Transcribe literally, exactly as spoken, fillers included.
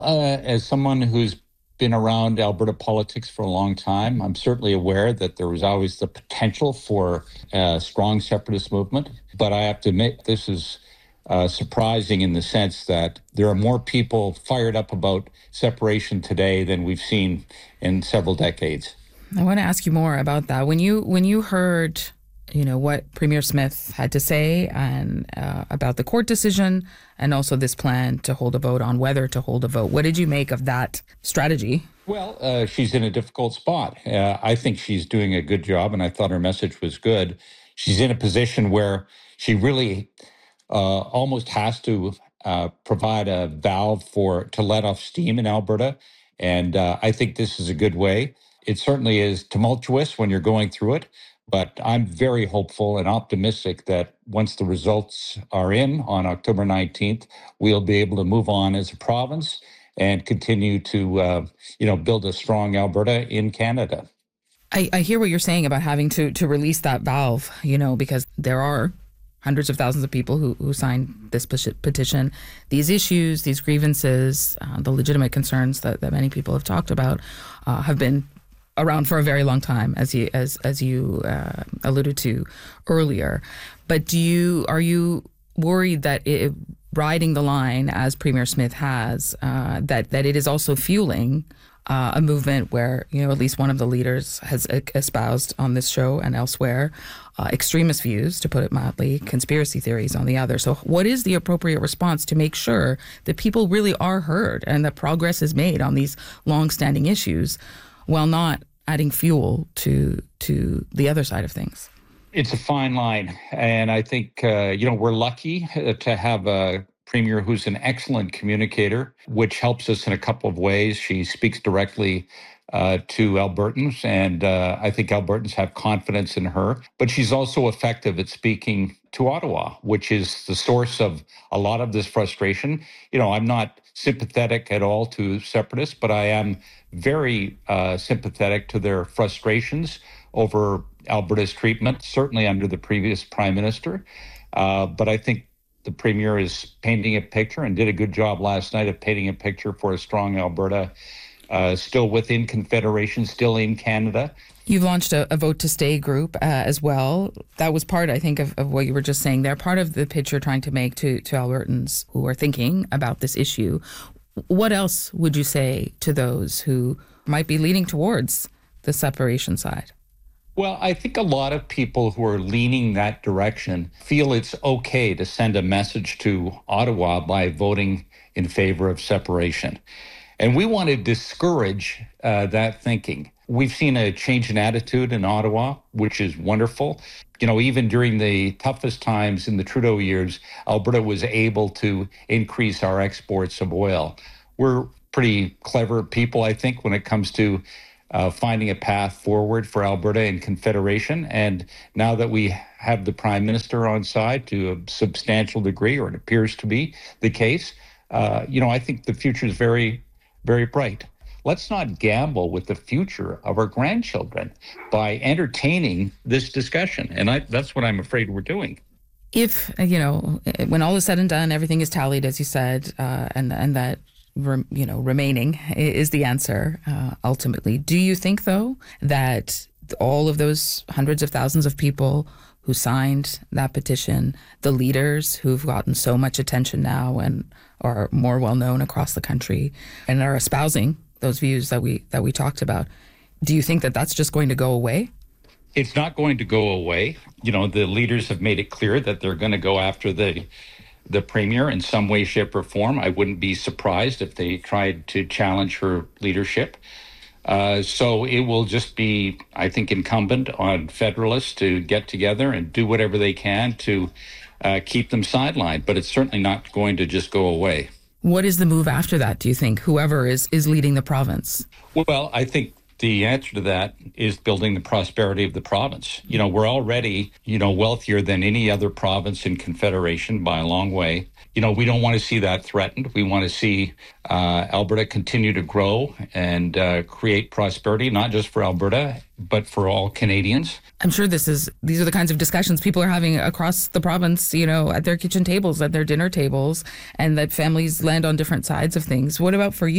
Uh, as someone who's been around Alberta politics for a long time, I'm certainly aware that there was always the potential for a strong separatist movement. But I have to admit, this is uh, surprising in the sense that there are more people fired up about separation today than we've seen in several decades. I want to ask you more about that. When you when you heard, you know, what Premier Smith had to say and uh, about the court decision and also this plan to hold a vote on whether to hold a vote, what did you make of that strategy? Well, uh, she's in a difficult spot. Uh, I think she's doing a good job, and I thought her message was good. She's in a position where she really uh, almost has to uh, provide a valve for to let off steam in Alberta, and uh, I think this is a good way. It certainly is tumultuous when you're going through it, but I'm very hopeful and optimistic that once the results are in on October nineteenth, we'll be able to move on as a province and continue to, uh, you know, build a strong Alberta in Canada. I, I hear what you're saying about having to to release that valve, you know, because there are hundreds of thousands of people who, who signed this petition. These issues, these grievances, uh, the legitimate concerns that, that many people have talked about uh, have been around for a very long time, as you as as you uh, alluded to earlier. But do you are you worried that it, riding the line as Premier Smith has, uh, that that it is also fueling uh, a movement where, you know, at least one of the leaders has espoused on this show and elsewhere uh, extremist views, to put it mildly, conspiracy theories on the other. So what is the appropriate response to make sure that people really are heard and that progress is made on these long-standing issues, while not adding fuel to to the other side of things? It's a fine line. And I think, uh, you know, we're lucky to have a premier who's an excellent communicator, which helps us in a couple of ways. She speaks directly uh, to Albertans, and uh, I think Albertans have confidence in her. But she's also effective at speaking to Ottawa, which is the source of a lot of this frustration. You know, I'm not sympathetic at all to separatists, but I am very uh, sympathetic to their frustrations over Alberta's treatment, certainly under the previous prime minister. Uh, but I think the premier is painting a picture and did a good job last night of painting a picture for a strong Alberta, uh, still within Confederation, still in Canada. You've launched a, a Vote to Stay group uh, as well. That was part, I think, of, of what you were just saying there, part of the pitch you're trying to make to, to Albertans who are thinking about this issue. What else would you say to those who might be leaning towards the separation side? Well, I think a lot of people who are leaning that direction feel it's okay to send a message to Ottawa by voting in favor of separation. And we want to discourage uh, that thinking. We've seen a change in attitude in Ottawa, which is wonderful. You know, even during the toughest times in the Trudeau years, Alberta was able to increase our exports of oil. We're pretty clever people, I think, when it comes to Uh, finding a path forward for Alberta and Confederation. And now that we have the Prime Minister on side to a substantial degree, or it appears to be the case, uh, you know, I think the future is very, very bright. Let's not gamble with the future of our grandchildren by entertaining this discussion. And I, that's what I'm afraid we're doing. If, you know, when all is said and done, everything is tallied, as you said, uh, and and that you know, remaining is the answer uh, ultimately. Do you think, though, that all of those hundreds of thousands of people who signed that petition, the leaders who've gotten so much attention now and are more well known across the country and are espousing those views that we that we talked about, do you think that that's just going to go away? It's not going to go away. You know, the leaders have made it clear that they're going to go after the the premier in some way, shape, or form. I wouldn't be surprised if they tried to challenge her leadership. Uh, so it will just be, I think, incumbent on Federalists to get together and do whatever they can to uh, keep them sidelined. But it's certainly not going to just go away. What is the move after that, do you think, whoever is, is leading the province? Well, I think the answer to that is building the prosperity of the province. You know, we're already, you know, wealthier than any other province in Confederation by a long way. You know, we don't want to see that threatened. We want to see uh, Alberta continue to grow and uh, create prosperity, not just for Alberta, but for all Canadians. I'm sure this is these are the kinds of discussions people are having across the province, you know, at their kitchen tables, at their dinner tables, and that families land on different sides of things. What about for you?